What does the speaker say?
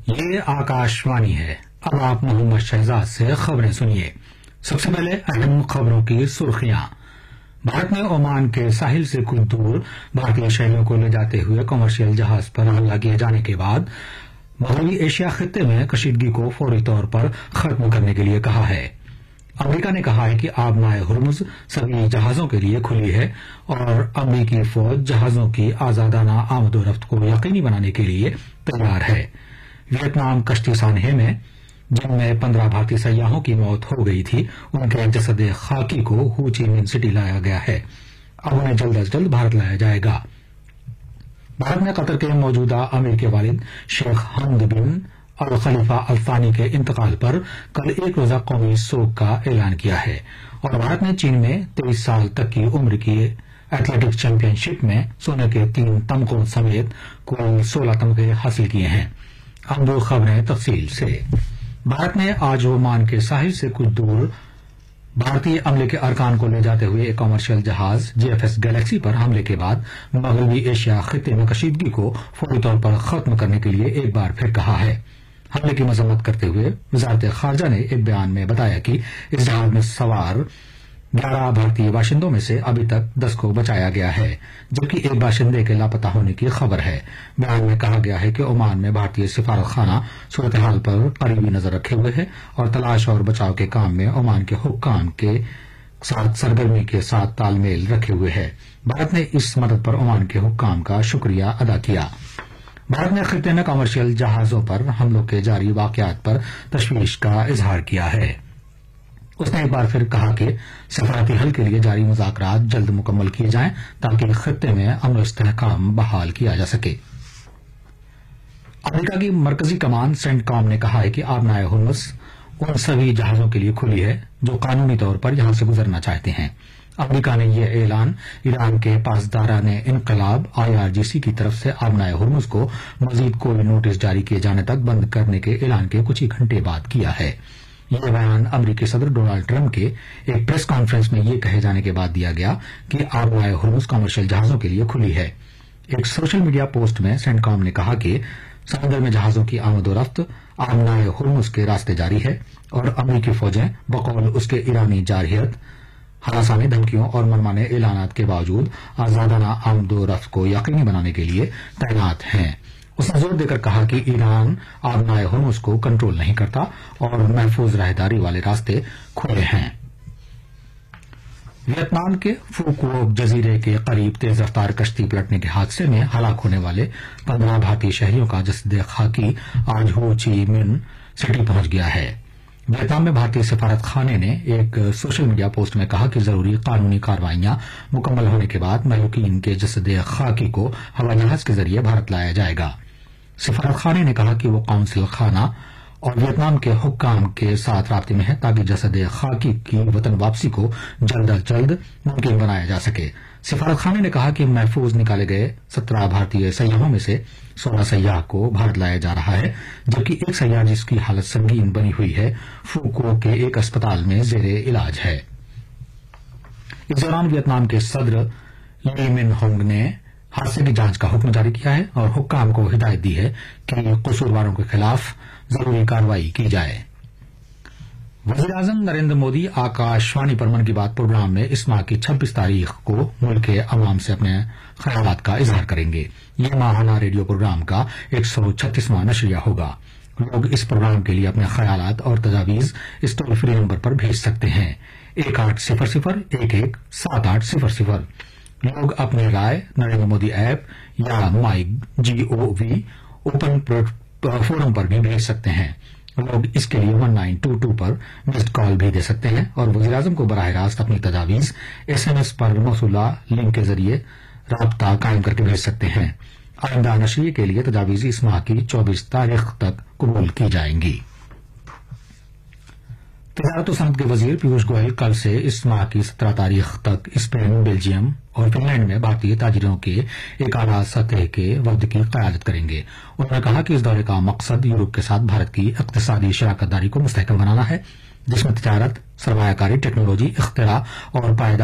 یہ آکاشوانی ہے۔ اب آپ محمد شہزاد سے خبریں سنیے۔ سب سے پہلے اہم خبروں کی سرخیاں۔ بھارت نے عمان کے ساحل سے کچھ دور بھارتی شہریوں کو لے جاتے ہوئے کمرشل جہاز پر حملہ کیے جانے کے بعد مغربی ایشیا خطے میں کشیدگی کو فوری طور پر ختم کرنے کے لیے کہا ہے۔ امریکہ نے کہا ہے کہ آبنائے ہرمز سبھی جہازوں کے لیے کھلی ہے اور امریکی فوج جہازوں کی آزادانہ آمد و رفت کو یقینی بنانے کے لیے تیار ہے۔ ویتنام کشتی سانحے میں جن میں 15 بھارتی سیاحوں کی موت ہو گئی تھی، ان کے جسد خاکی کو ہو چی من سٹی لایا گیا ہے۔ اب انہیں جلد از جلد بھارت لایا جائے گا۔ بھارت نے قطر کے موجودہ امیر کے والد شیخ حمد بن الخلیفہ الثانی کے انتقال پر کل ایک روزہ قومی سوگ کا اعلان کیا ہے، اور بھارت نے چین میں 23 سال تک کی عمر کی ایتھلیٹکس چیمپئن شپ میں سونے کے 3 تمغوں سمیت کل 16 تمغے حاصل کیے ہیں۔ اب دو خبریں تفصیل سے۔ بھارت نے آج عمان کے ساحل سے کچھ دور بھارتی عملے کے ارکان کو لے جاتے ہوئے ایک کمرشل جہاز GFS گلیکسی پر حملے کے بعد مغربی ایشیا خطے میں کشیدگی کو فوری طور پر ختم کرنے کے لیے ایک بار پھر کہا ہے۔ حملے کی مذمت کرتے ہوئے وزارت خارجہ نے ایک بیان میں بتایا کہ اس جہاز میں سوار 11 بھارتی باشندوں میں سے ابھی تک 10 کو بچایا گیا ہے، جبکہ ایک باشندے کے لاپتہ ہونے کی خبر ہے۔ بیان میں کہا گیا ہے کہ عمان میں بھارتی سفارت خانہ صورتحال پر قریبی نظر رکھے ہوئے ہے اور تلاش اور بچاؤ کے کام میں عمان کے حکام کے ساتھ سرگرمی کے ساتھ تال میل رکھے ہوئے ہے۔ بھارت نے اس مدد پر عمان کے حکام کا شکریہ ادا کیا۔ بھارت نے خطے میں کمرشل جہازوں پر حملوں کے جاری واقعات پر تشویش کا اظہار کیا ہے۔ اس نے ایک بار پھر کہا کہ سفارتی حل کے لیے جاری مذاکرات جلد مکمل کیے جائیں تاکہ خطے میں امن و استحکام بحال کیا جا سکے۔ امریکہ کی مرکزی کمان سینٹ کام نے کہا ہے کہ آبنائے ہرمز ان سبھی جہازوں کے لیے کھلی ہے جو قانونی طور پر یہاں سے گزرنا چاہتے ہیں۔ امریکہ نے یہ اعلان ایران کے پاسداران انقلاب IRGC کی طرف سے آبنائے ہرمز کو مزید کوئی نوٹس جاری کیے جانے تک بند کرنے کے اعلان کے کچھ ہی گھنٹے بعد کیا ہے۔ یہ بیان امریکی صدر ڈونلڈ ٹرمپ کے ایک پریس کانفرنس میں یہ کہے جانے کے بعد دیا گیا کہ آبنائے ہرمز کمرشل جہازوں کے لیے کھلی ہے۔ ایک سوشل میڈیا پوسٹ میں سینٹ کام نے کہا کہ سمندر میں جہازوں کی آمد و رفت آبنائے ہرمز کے راستے جاری ہے اور امریکی فوجیں بقول اس کے ایرانی جارحیت، ہراسانی دھمکیوں اور منمانے اعلانات کے باوجود آزادانہ آمد و رفت کو یقینی بنانے کے لیے تعینات ہیں۔ اس نے زور دے کر کہا کہ ایران آبنائے ہرمز کو کنٹرول نہیں کرتا اور محفوظ راہداری والے راستے کھلے ہیں۔ ویتنام کے فوکوک جزیرے کے قریب تیز رفتار کشتی پلٹنے کے حادثے میں ہلاک ہونے والے 15 بھارتی شہریوں کا جسد خاکی آج ہو چی من سٹی پہنچ گیا ہے۔ ویتنام میں بھارتی سفارت خانے نے ایک سوشل میڈیا پوسٹ میں کہا کہ ضروری قانونی کارروائیاں مکمل ہونے کے بعد مہلوکین کے جسد خاکی کو ہوائی جہاز کے ذریعے بھارت لایا جائے گا۔ سفارت خانے نے کہا کہ وہ قونصل خانہ اور ویتنام کے حکام کے ساتھ رابطے میں ہے تاکہ جسد خاکی کی وطن واپسی کو جلد از جلد ممکن بنایا جا سکے۔ سفارت خانے نے کہا کہ محفوظ نکالے گئے 17 بھارتی سیاحوں میں سے 16 سیاح کو بھارت لایا جا رہا ہے، جبکہ ایک سیاح جس کی حالت سنگین بنی ہوئی ہے فوکوک کے ایک اسپتال میں زیر علاج ہے۔ اس دوران ویتنام کے صدر لی من ہونگ نے حادثے کی جانچ کا حکم جاری کیا ہے اور حکام کو ہدایت دی ہے کہ قصورواروں کے خلاف ضروری کارروائی کی جائے۔ وزیر اعظم نریندر مودی آکاشوانی پر من کی بات پروگرام میں اس ماہ کی 26 تاریخ کو ملک کے عوام سے اپنے خیالات کا اظہار کریں گے۔ یہ ماہانہ ریڈیو پروگرام کا 136واں نشریہ ہوگا۔ لوگ اس پروگرام کے لیے اپنے خیالات اور تجاویز اس ٹول فری نمبر پر بھیج سکتے ہیں 1800117800۔ لوگ اپنی رائے نریندر مودی ایپ یا مائی GOV اوپن فورم پر بھی بھیج سکتے ہیں۔ لوگ اس کے لیے 1922 پر مسڈ کال بھی دے سکتے ہیں اور وزیر اعظم کو براہ راست اپنی تجاویز SMS پر موصولہ لنک کے ذریعے رابطہ قائم کر کے بھیج سکتے ہیں۔ آئندہ نشریے کے لیے تجاویز اس ماہ کی 24 تاریخ تک قبول کی جائیں گی۔ تجارت و صنعت کے وزیر پیوش گوئل کل سے اس ماہ کی 17 تاریخ تک اسپین، بیلجیم اور فن لینڈ میں بھارتی تاجروں کے ایک اعلیٰ سطح کے وفد کی قیادت کریں گے۔ انہوں نے کہا کہ اس دورے کا مقصد یورپ کے ساتھ بھارت کی اقتصادی شراکت داری کو مستحکم بنانا ہے، جس میں تجارت، سرمایہ کاری، ٹیکنالوجی، اختراع اور پائیدار